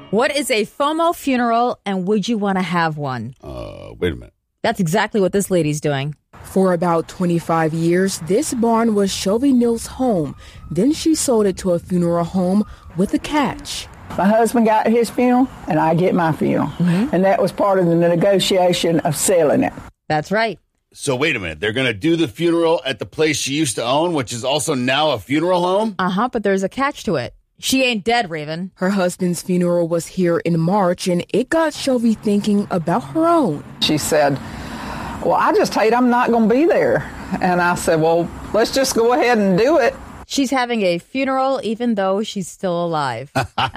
What is a FOMO funeral, and would you want to have one? Wait a minute. That's exactly what this lady's doing. For about 25 years, this barn was Shelby Neal's home. Then she sold it to a funeral home with a catch. My husband got his funeral, and I get my funeral. Mm-hmm. And that was part of the negotiation of selling it. That's right. So wait a minute. They're going to do the funeral at the place she used to own, which is also now a funeral home? But there's a catch to it. She ain't dead, Raven. Her husband's funeral was here in March, and it got Shelby thinking about her own. She said, well, I just hate I'm not going to be there. And I said, well, let's just go ahead and do it. She's having a funeral even though she's still alive.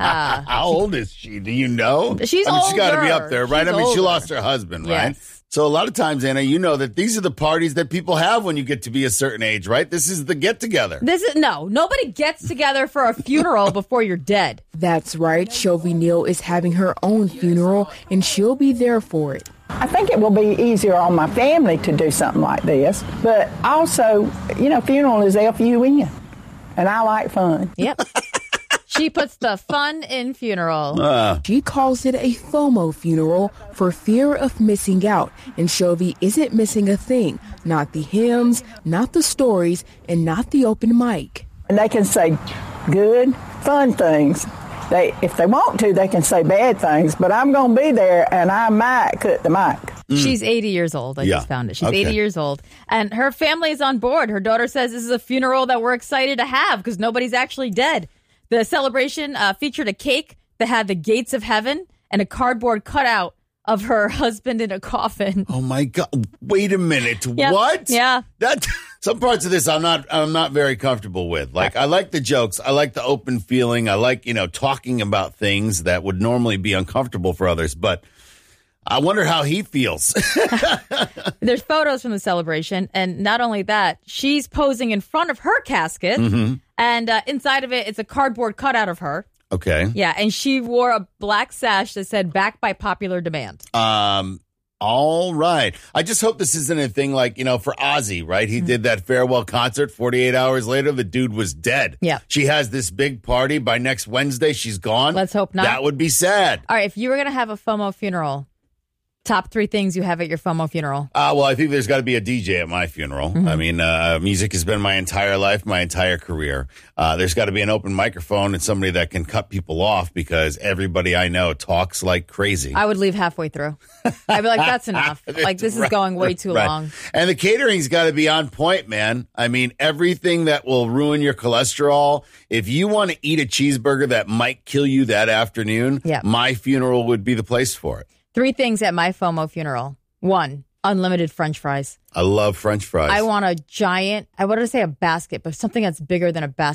How old is she? Do you know? She's older. She's got to be up there, right? She's she older. lost her husband, right? Yes. So a lot of times, Anna, you know that these are the parties that people have when you get to be a certain age, right? This is the get-together. Nobody gets together for a funeral before you're dead. That's right. Shelby Neal is having her own funeral, and she'll be there for it. I think it will be easier on my family to do something like this. But also, funeral is F-U-N, and I like fun. Yep. She puts the fun in funeral. She calls it a FOMO funeral for fear of missing out. And Shelby isn't missing a thing. Not the hymns, not the stories, and not the open mic. And they can say good, fun things. If they want to, they can say bad things. But I'm going to be there, and I might cut the mic. She's 80 years old. I just found it. She's 80 years old. And her family is on board. Her daughter says this is a funeral that we're excited to have because nobody's actually dead. The celebration featured a cake that had the gates of heaven and a cardboard cutout of her husband in a coffin. Oh my God! Wait a minute. Yep. What? Yeah. That some parts of this I'm not very comfortable with. Like I like the jokes. I like the open feeling. I like talking about things that would normally be uncomfortable for others. But I wonder how he feels. There's photos from the celebration, and not only that, she's posing in front of her casket, and inside of it, it's a cardboard cutout of her. Okay. Yeah, and she wore a black sash that said "Back by popular demand." All right. I just hope this isn't a thing like, for Ozzy, right? He did that farewell concert. 48 hours later, the dude was dead. Yeah. She has this big party. By next Wednesday, she's gone. Let's hope not. That would be sad. All right, if you were going to have a FOMO funeral, top 3 things you have at your FOMO funeral. Well, I think there's got to be a DJ at my funeral. I mean, music has been my entire life, my entire career. There's got to be an open microphone and somebody that can cut people off because everybody I know talks like crazy. I would leave halfway through. I'd be like, that's enough. Like, this is going way too long. And the catering's got to be on point, man. I mean, everything that will ruin your cholesterol. If you want to eat a cheeseburger that might kill you that afternoon, my funeral would be the place for it. 3 things at my FOMO funeral. 1, unlimited French fries. I love French fries. I want a giant, I want to say a basket, but something that's bigger than a basket.